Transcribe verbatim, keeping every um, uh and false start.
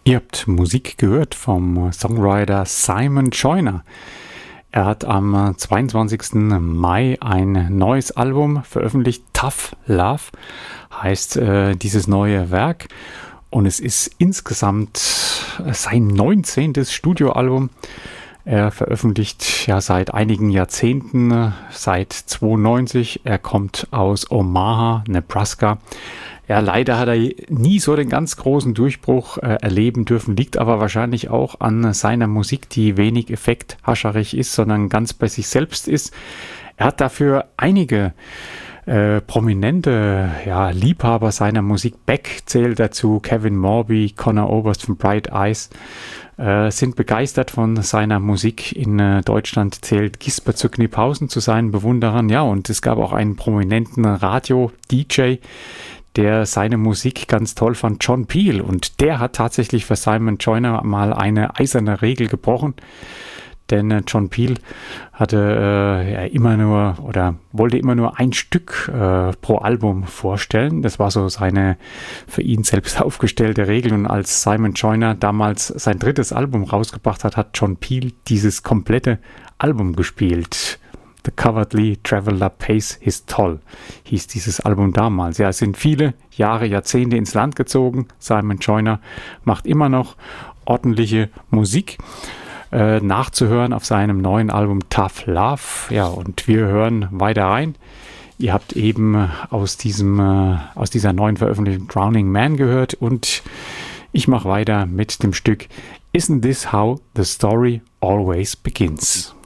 Ihr habt Musik gehört vom Songwriter Simon Joyner. Er hat am zweiundzwanzigsten Mai ein neues Album veröffentlicht. Tough Love heißt äh, dieses neue Werk. Und es ist insgesamt sein neunzehntes Studioalbum. Er veröffentlicht ja seit einigen Jahrzehnten, seit zweiundneunzig. Er kommt aus Omaha, Nebraska. Ja, leider hat er nie so den ganz großen Durchbruch äh, erleben dürfen, liegt aber wahrscheinlich auch an seiner Musik, die wenig effekthascherig ist, sondern ganz bei sich selbst ist. Er hat dafür einige äh, prominente ja, Liebhaber seiner Musik. Beck zählt dazu, Kevin Morby, Conor Oberst von Bright Eyes, äh, sind begeistert von seiner Musik. In äh, Deutschland zählt Gisbert zu Kniphausen zu seinen Bewunderern. Ja, und es gab auch einen prominenten Radio-D J, der seine Musik ganz toll fand, John Peel. Und der hat tatsächlich für Simon Joyner mal eine eiserne Regel gebrochen. Denn äh, John Peel hatte äh, ja, immer nur oder wollte immer nur ein Stück äh, pro Album vorstellen. Das war so seine für ihn selbst aufgestellte Regel. Und als Simon Joyner damals sein drittes Album rausgebracht hat, hat John Peel dieses komplette Album gespielt. The Cowardly Traveler Pays His Toll hieß dieses Album damals. Ja, es sind viele Jahre, Jahrzehnte ins Land gezogen. Simon Joyner macht immer noch ordentliche Musik, äh, nachzuhören auf seinem neuen Album Tough Love. Ja, und wir hören weiter rein. Ihr habt eben aus diesem, äh, aus dieser neuen Veröffentlichung Drowning Man gehört und ich mache weiter mit dem Stück Isn't This How the Story Always Begins?